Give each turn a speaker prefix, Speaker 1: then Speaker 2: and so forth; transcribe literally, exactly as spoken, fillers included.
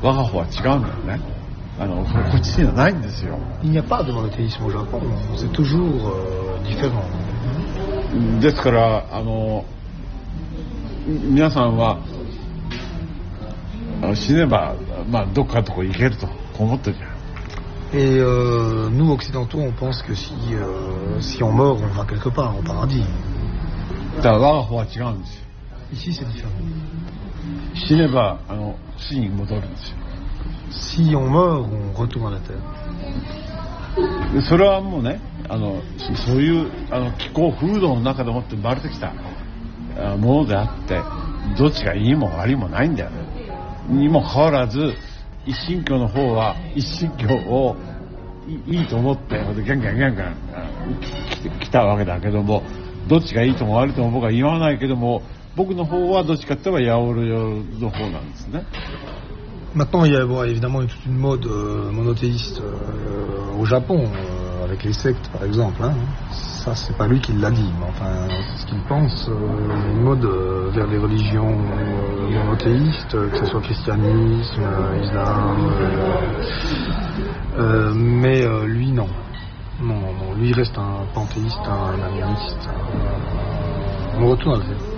Speaker 1: 我が方は違うんだよね。あのこっちにはないんですよ。
Speaker 2: Il n'y a pas de monothéisme au Japon, c'est toujours euh, différent.
Speaker 1: ですからあの皆さんは死ねば、まあ、どっかのとこ行けると思ってるじゃん。
Speaker 2: Et euh, nous occidentaux, on pense que si euh, si on meurt, on va quelque part au paradis.
Speaker 1: だから我が方は違うんですよ。
Speaker 2: Ici, c'est différent.
Speaker 1: 死ねばあの死に戻るんですよ。
Speaker 2: Si on meurt, on retourne à la terre.
Speaker 1: それはもうね、あのそういうあの気候風土の中でもって生まれてきたものであって、どっちがいいも悪いもないんだよね。にもかかわらず一神教の方は一神教をいいと思ってガンガンガンガン来たわけだけども、どっちがいいとも悪いとも僕は言わないけども、僕の方はどっちかって言えばヤオロヨの方なんですね。
Speaker 2: Maintenant, il y a bon, évidemment toute une mode euh, monothéiste euh, au Japon, euh, avec les sectes par exemple. Hein. Ça, c'est pas lui qui l'a dit, mais enfin, c'est ce qu'il pense. Euh, il y a une mode euh, vers les religions euh, monothéistes, que ce soit christianisme, euh, islam. Euh, euh, mais euh, lui, non. Non, non, non. Lui, il reste un panthéiste, un animiste. Un... On retourne à la terre.